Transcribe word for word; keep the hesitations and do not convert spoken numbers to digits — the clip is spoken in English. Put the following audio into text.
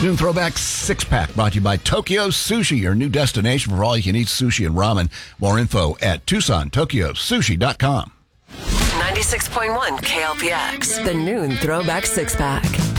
Noon Throwback Six Pack brought to you by Tokyo Sushi, your new destination for all you can eat sushi and ramen. More info at Tucson Tokyo Sushi dot com. ninety-six point one K L P X, the Noon Throwback Six Pack.